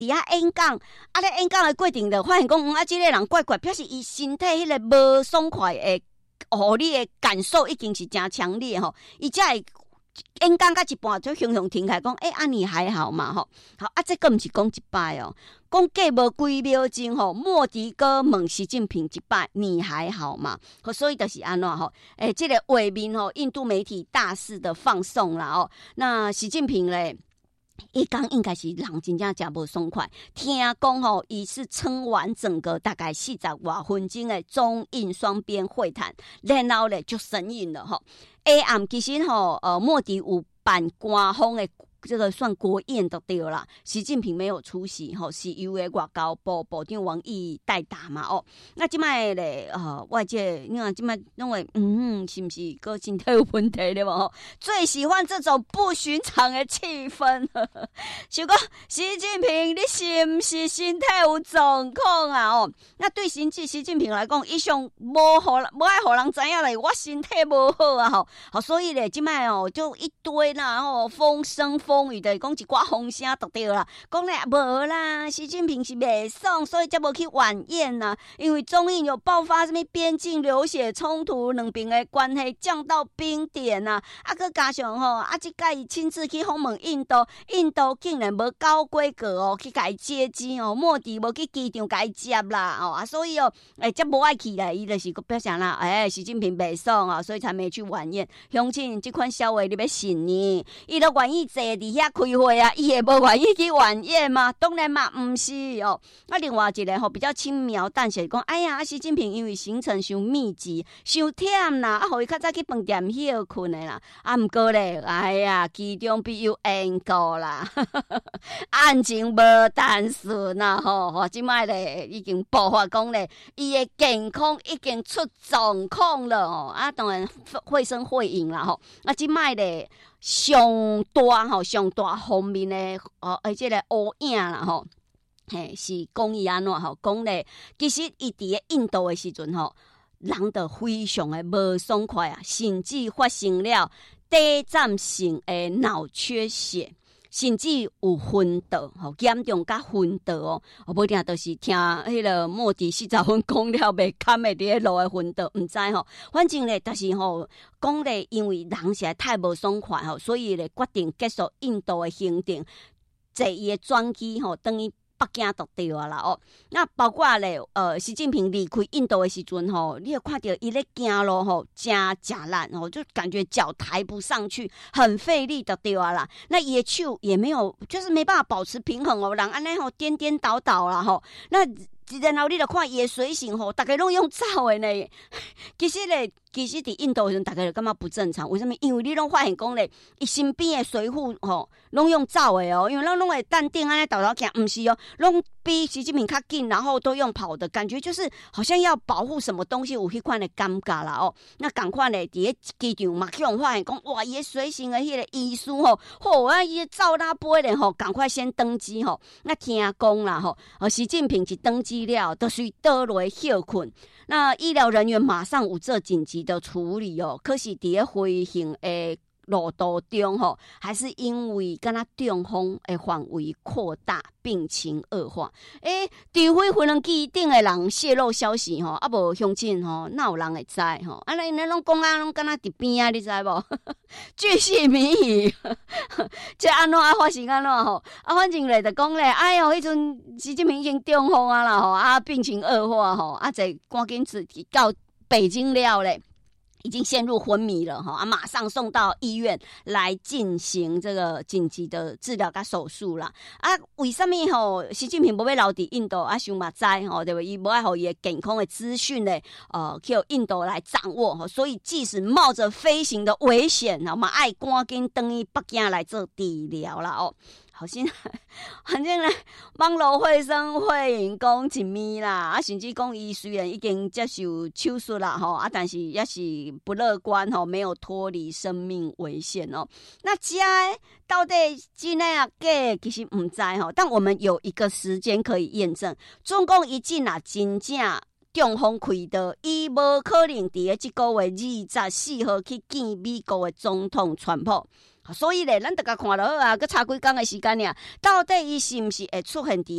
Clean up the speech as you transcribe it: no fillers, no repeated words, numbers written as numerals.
伫遐演讲，啊咧演讲的过程就发现讲，即个人怪怪，表示伊身体迄个无爽快的，互你的感受已经是真强烈吼，伊才会演讲到一半就雄雄停开讲，你还好嘛吼？好啊，这个毋是讲一摆哦，讲过无几秒钟吼，莫迪哥问习近平一摆，你还好嘛？所以就是安怎吼？这个画面吼，印度媒体大肆的放送啦哦，那习近平咧。伊讲应该是人真正真无爽快，听讲吼，伊是撑完整个大概40多分钟的中印双边会谈，然后咧就神隐了吼。下暗其实吼，莫迪有办官方的这个算国宴就对啦，习近平没有出席吼，是由外交部部长王毅代打嘛哦。那即摆咧，外界你看即摆认为，是不是个身体有问题对无吼？最喜欢这种不寻常的气氛。想讲习近平，你是不是身体有状况啊？哦，那对习近平来讲，一向无爱互人知影咧，我身体无好啊吼。好，所以咧，即摆哦就一堆啦吼，风声风雨的讲一寡风声就对啦，讲咧无啦，习近平是袂爽，所以才无去晚宴呐。因为中印有爆发什么边境流血冲突，两边的关系降到冰点呐。佮加上吼，即届伊亲自去访问印度，印度竟然无高规格哦，去甲伊接机哦，莫迪无去机场甲伊接啦哦，所以哦，才无爱去啦，伊就是表示啦，习近平袂爽啊，所以才没去晚宴。乡亲，这款笑话你要信呢？伊都愿意坐伫遐开会啊，伊也无愿意去晚宴嘛？当然嘛，毋是哦。那另外一个吼比较轻描淡写讲，习近平因为行程伤密集、伤忝啦，互伊较早去饭店休困的啦。毋过咧，其中必有缘故啦，案情无单纯啦吼。即摆咧已经爆发讲咧，伊的健康已经出状况了哦。当然绘声绘影啦吼。即摆咧。上大方面的这个乌影啦吼，是讲伊安怎吼？讲咧，其实伊伫咧印度的时阵吼，人得非常的无爽快啊，甚至发生了低暂性的脑缺血。甚至有昏倒，严重甲昏倒哦。无定都是听迄个莫迪40分讲了，袂堪的伫咧路的昏倒，毋知吼。反正咧，但是吼讲咧，因为人实在太无爽快吼，所以咧决定结束印度的行程，坐伊的专机吼，等于北京就对啊啦哦。那包括咧，习近平离开印度的时阵吼，你有看到伊咧行路吼，真烂吼，就感觉脚抬不上去，很费力就对啊啦。那伊的手也没有，就是没办法保持平衡哦，人安尼吼颠颠倒倒啦吼。那然后你就看伊的随行吼，大家拢用走的呢。其实伫印度的人，大家就感觉不正常。为什么？因为你拢发现讲咧，伊身边的随扈吼，拢用走的哦。因为拢会淡定安尼倒行，毋是哦，拢比习近平较紧，然后都用跑的感觉，就是好像要保护什么东西，有迄款的尴尬啦哦。那赶快咧，伫咧机场嘛，去互发现讲，哇，伊的随行的迄个医师吼，伊照他杯咧吼，赶快先登机吼。那听讲啦吼，习近平一登机了，都是倒落休困。那医疗人员马上有做紧急的处理哦，可是伫咧飞行的路途中吼，还是因为敢若中风的范围扩大，病情恶化。除非飞行机顶的人泄露消息吼，无乡亲吼，哪有人会知吼？人拢讲拢敢若伫边啊，你知无？巨细靡遗，这安怎发生安怎吼？反正咧就讲咧，迄阵习近平已经中风啊啦吼，病情恶化吼，才赶紧到北京了咧。已经陷入昏迷了哈，马上送到医院来进行这个紧急的治疗跟手术啦。为什么吼习近平不要留伫印度想嘛知吼，对不？伊无爱互伊的健康的资讯咧，去印度来掌握，所以即使冒着飞行的危险，嘛爱赶紧登去北京来做治疗啦哦。好心，反正咧，网络绘声绘影讲一面啦，甚至讲伊虽然已经接受手术啦吼，但是也是不乐观吼，没有脱离生命危险哦。那这到底真的假的，其实唔知吼，但我们有一个时间可以验证，中共一进啊，真正中风开刀，伊无可能伫咧这个月24号去见美国的总统川普。所以咧，咱大家看落好啊，佮差几工的时间尔，到底伊是毋是会出现伫